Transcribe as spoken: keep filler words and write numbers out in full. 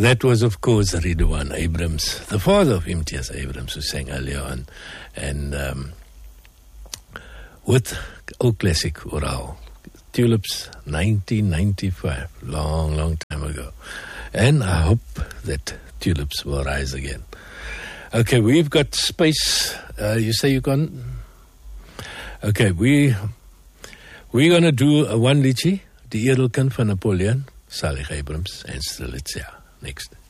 That was, of course, Ridwan Abrams, the father of Imtiaz Abrams, who sang earlier on. And um, with old classic Oral, Tulips, nineteen ninety-five, long, long time ago. And I hope that Tulips will rise again. Okay, we've got space. Uh, you say you can? Okay, we, we're going to do a one liedjie, Die Edelkind van Napoleon, Salig Abrams, en Strelitzia. Next.